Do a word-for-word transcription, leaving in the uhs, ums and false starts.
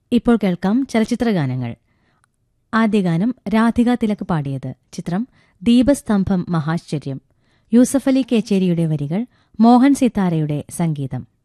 ഇപ്പോൾ കേൾക്കാം ചലച്ചിത്രഗാനങ്ങൾ. ആദ്യ ഗാനം രാധിക തിലക് പാടിയത്. ചിത്രം ദീപസ്തംഭം മഹാശ്ചര്യം. യൂസഫലി കേച്ചേരിയുടെ വരികൾ, മോഹൻ സിത്താരയുടെ സംഗീതം.